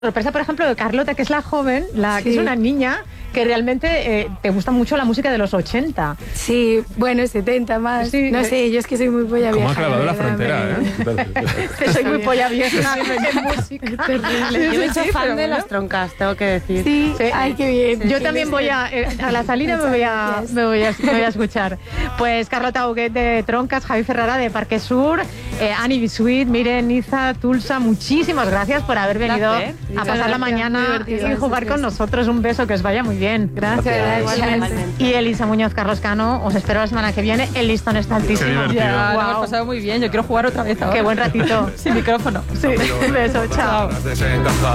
Sorpresa, por ejemplo, de Carlota, que es la joven, que es una niña que realmente te gusta mucho la música de los 80. Sí, bueno, 70 más. Sí, no sé, yo es que soy muy polla vieja. ¿Cómo ha clavado la frontera, Soy muy polla vieja en música. Terrible. Yo me he hecho fan de las troncas, tengo que decir. Sí, ay, qué bien. Yo también voy a la salida me voy a escuchar. Pues Carlota Huguet de Troncas, Javi Ferrara de Parque Sur, Annie Bisuit, Miren, Niza, Tulsa, muchísimas gracias por haber venido a pasar la mañana y jugar con nosotros. Un beso, que os vaya muy bien. Gracias. Igualmente. Y Elisa Muñoz, Carlos Cano, os espero la semana que viene. El listón está altísimo. Ya, lo hemos pasado muy bien. Yo quiero jugar otra vez ahora. Qué buen ratito. Sin micrófono. Sí, un beso, chao.